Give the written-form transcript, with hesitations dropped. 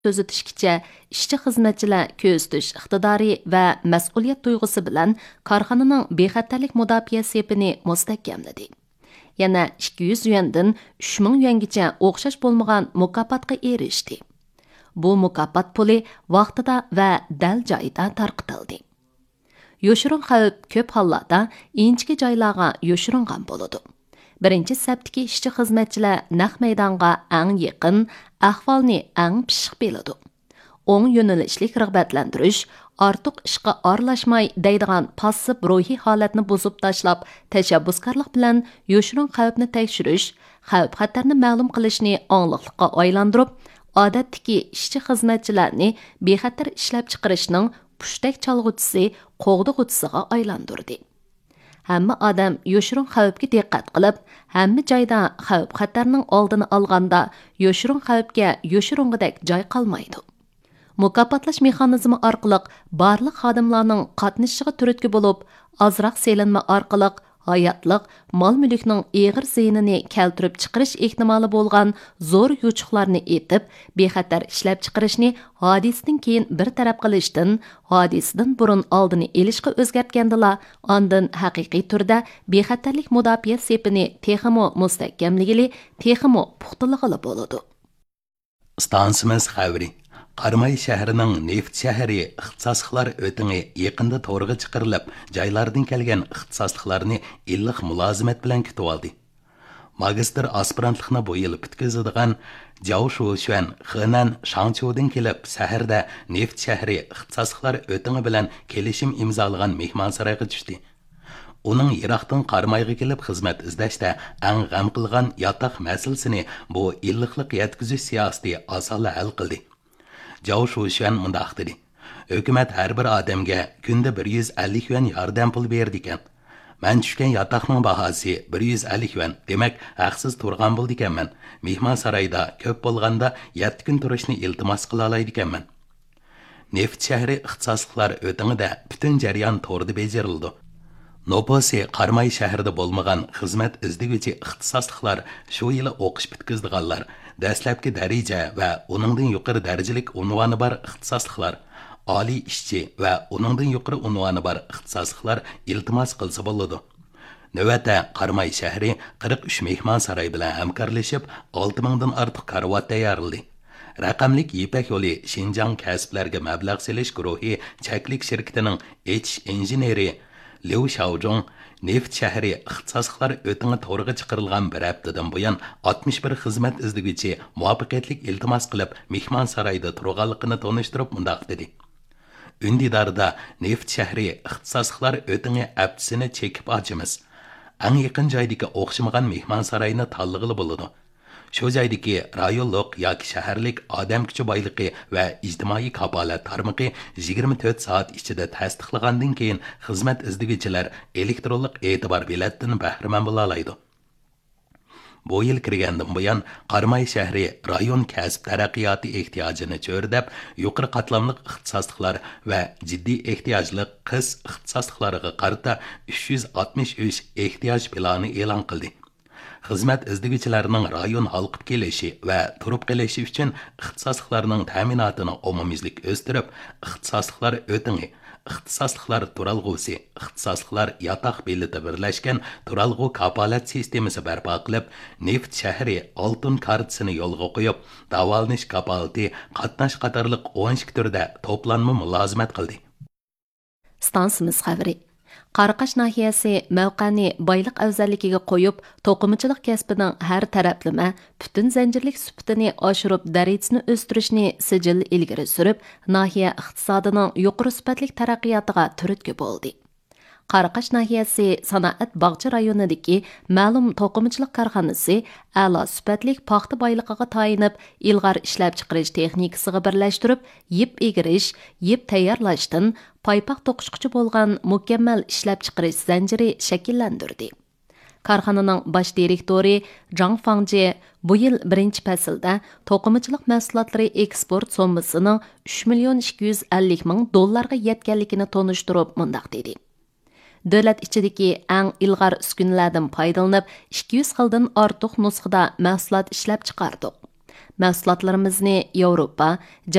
Sözütüşkiçə, işçi xizmətçilər közütüş iqtidari və məsuliyyət duyğusu bilan karxananın bexəttərlik müdafiə sepini müstəhkəmlədi. Yana 200 yuandan 3000 yuangacha o'xshash bo'lmagan mukofotga erishdi. Bu mukofot puli vaqtida va dal joyida tarqatildi. Yoshirun xavf ko'p hollarda inchki joylarga yoshiringan bo'ladi. Birinchi saptiki ishchi xizmatchilar naq maydonga eng yaqin, ahvolni eng pishiq biladi. O'ng yo'nalishlik rag'batlantirish, ortiq ishga aralashmay deydigan passiv ruhiy holatni buzib tashlab, tashabbuskorlik bilan yoshirun xavfni tekshirish, xavf xatarni ma'lum qilishni ongliqlikqa aylantirib, odatdagi ishchi xizmatchilarni bexatar ishlab chiqarishning pushtak chalg'uchisi, qo'g'dig'uchisiga aylantirdi. Hamma odam yoshirun xavfga diqqat qilib, hamma joyda xavf xatarning oldini olganda yoshirun xavfga yoshirungidek joy qolmaydi. Mukofotlash mexanizmi orqali barliq xodimlarning qatnashishiga turtki bo'lib, ozroq selinma orqali hayotliq, mol-mulkning eg'ir ziyinini keltirib chiqarish ehtimoli bo'lgan zo'r yuchuqlarni etib, bexatar ishlab chiqarishni hodisadan keyin bir taraf qilishdan, hodisadan burun oldini elishga o'zgartgandila, ondan haqiqiy turda bexatarlik mudofiya sepini texmo mustahkamligili, texmo puxtaligili bo'ladi. Stansimiz xavri Qarmay shahrining neft shahri ixtisosliklar o'tingi yaqinda to'g'riga chiqarilib, joylardan kelgan ixtisosliklarni illiq mulozimat bilan kutib oldi. Magistr aspirantlikni bu yil bitkazadigan Jiao Shuxuan Henan Shangchudan kelib, shaharda neft shahri ixtisosliklar o'tingi bilan kelishim imzolagan mehmonsaroyga tushdi. Uning Iroqdan Qarmayga kelib xizmat izlashda eng g'am qilgan yotoq masalasini bu illiqlik yetkazish siyosati osonla hal qildi. Jiao Shuxuan mundaq dedi. Hukumat har bir odamga kunda 150 yuan yordam pul berdi ekan. Men tushgan yotoqning bahosi 150 yuan. Demak, haqsiz turgan bo'ldi ekanman. Mehmon saroyda ko'p bo'lganda 7 kun turishni iltimos qila oladi ekanman. Neft shahri ixtisosliklar o'tingida butun jarayon to'g'ri bajarildi. Noposi Qarmay shahrida bo'lmagan xizmat izdiguvchi ixtisosliklar shu yil o'qish bitkazdiganlar, dastlabki daraja va uningdan yuqori darajalik unvoni bor ixtisosliklar, oliy ishchi va uningdan yuqori unvoni bor ixtisosliklar iltimos qilsa bo'ladi. Navbatda Qarmay shahri 43 mehmon saroy bilan hamkorlashib 6000 dan ortiq karvat tayyorladi. Raqamlik Ipak yo'li Xinjiang kasblarga mablag' selish guruhi cheklik shirkatining injeneri Liu Xiaozhong neft shahri ixtisosliklar o'tingi to'g'riga chiqarilgan bir haftadan buyon 61 xizmat izlaguvchi muvaffaqiyatli iltimos qilib mehmon saroyda turganligini tanishtirib mundaq dedi. Undidorda neft shahri ixtisosliklar o'tingi haftasini chekib ochamiz. Eng yaqin joydagi o'xshamagan mehmon saroyini tanlag'ili bo'ladi. Shu joydagi rayonlik yoki shaharlik odam kuchi boyligi va ijtimoiy kafolat tarmog'i 24 soat ichida tasdiqlagandan keyin xizmat izlaguvchilar elektronlik e'tibor biletdan bahramand bo'la oladi. Bu yil kirgandan buyon Qarmay shahri rayon kasb taraqqiyoti ehtiyojini cho'rdab, yuqori qatlamli ixtisosliklar va jiddiy ehtiyojli qis ixtisosliklariga qarata 363 ehtiyoj plani e'lon qildi. Xizmat izlaguvchilarining rayon halqib kelishi va turib qolishi uchun ixtisosliklarning ta'minotini umumiylik o'stirib, ixtisosliklar o'tingi, ixtisosliklar turalg'usi, ixtisosliklar yotoq bellati birlashgan turalg'u kafolat sistemasi barpo qilib, neft shahri oltin kartasini yo'lga qo'yib, davolanish kafolati, qatnash qatorliq 12 turda to'planma mulozimat qildi. Stansimiz xabari Qaraqash nahiyasi mavqani boyliq afzalligiga qo'yib, to'qimachilik kasbining har taraflama, butun zanjirlik sifatini oshirib, darajasini o'stirishni sijil ilgari surib, nahiya iqtisodining yuqori sifatli taraqqiyotiga turtki bo'ldi. Qaraqash nahiyasi sanoat bog'cha rayonidagi ma'lum to'qimachilik korxonasi a'lo sifatli paxta boyligiga tayinib, ilg'or ishlab chiqarish texnikasiga birlashtirib, yip egirish, yip tayyorlashdan paypoq to'qishquchi bo'lgan mukammal ishlab chiqarish zanjiri shakllantirdi. Korxonaning bosh direktori Zhang Fangji bu yil birinchi faslda to'qimachilik mahsulotlari eksport sommasining 3.250.000 dollarga yetganligini tonishtirib mundaq dedi. Davlat ichidagi eng ilg'or uskunalardan foydalanib 200 xildan ortiq nusxada mahsulot ishlab chiqardik. Mahsulotlarimizni Yevropa,